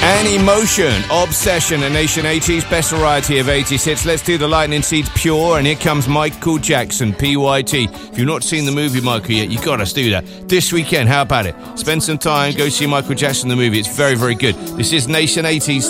And Emotion, Obsession, a Nation 80s, best variety of 80s hits. Let's do the Lightning Seeds Pure, and here comes Michael Jackson, PYT. If you've not seen the movie Michael yet, you got to do that. This weekend, how about it? Spend some time, go see Michael Jackson the movie. It's very, very good. This is Nation 80s.